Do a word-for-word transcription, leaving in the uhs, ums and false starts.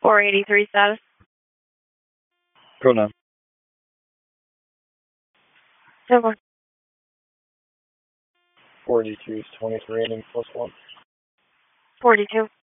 four eighty-three status. Pronoun. Simple. forty-two is twenty-three, ending plus one. forty-two.